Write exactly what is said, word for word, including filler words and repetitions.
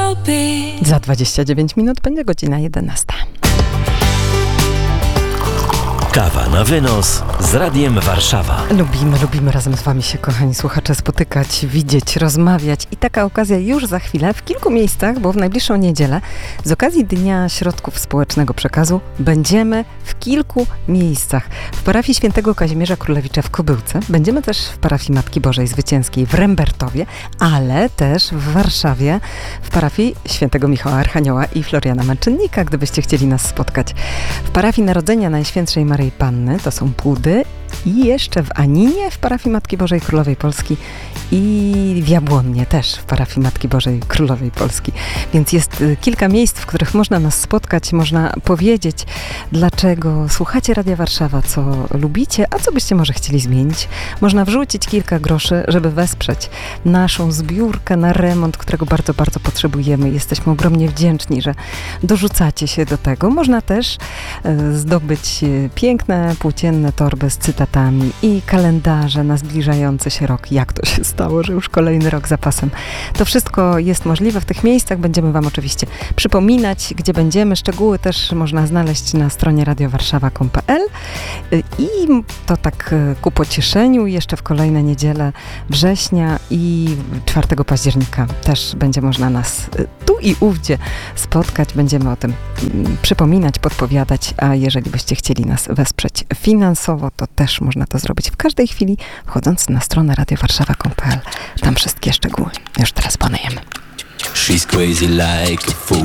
Za dwadzieścia dziewięć minut będzie godzina jedenasta. Kawa na wynos z Radiem Warszawa. Lubimy, lubimy razem z wami się, kochani słuchacze, spotykać, widzieć, rozmawiać i taka okazja już za chwilę w kilku miejscach, bo w najbliższą niedzielę z okazji Dnia Środków Społecznego Przekazu będziemy w kilku miejscach. W parafii Świętego Kazimierza Królewicza w Kobyłce, będziemy też w parafii Matki Bożej Zwycięskiej w Rembertowie, ale też w Warszawie w parafii Świętego Michała Archanioła i Floriana Męczennika, gdybyście chcieli nas spotkać. W parafii Narodzenia Najświętszej Maryi Panny, to są Pudy, i jeszcze w Aninie w parafii Matki Bożej Królowej Polski i w Jabłonnie też w parafii Matki Bożej Królowej Polski. Więc jest kilka miejsc, w których można nas spotkać, można powiedzieć, dlaczego słuchacie Radia Warszawa, co lubicie, a co byście może chcieli zmienić. Można wrzucić kilka groszy, żeby wesprzeć naszą zbiórkę na remont, którego bardzo, bardzo potrzebujemy. Jesteśmy ogromnie wdzięczni, że dorzucacie się do tego. Można też zdobyć piękne, płócienne torby z cytatami i kalendarze na zbliżający się rok. Jak to się stało, że już kolejny rok za pasem. To wszystko jest możliwe w tych miejscach. Będziemy wam oczywiście przypominać, gdzie będziemy. Szczegóły też można znaleźć na stronie radio warszawa kropka com kropka p l i to tak ku pocieszeniu jeszcze w kolejne niedziele września i czwartego października też będzie można nas tu i ówdzie spotkać. Będziemy o tym przypominać, podpowiadać, a jeżeli byście chcieli nas wesprzeć finansowo, to też można to zrobić w każdej chwili, wchodząc na stronę radio warszawa kropka com kropka p l. Tam wszystkie szczegóły. Już teraz panujemy. She's crazy like a fool.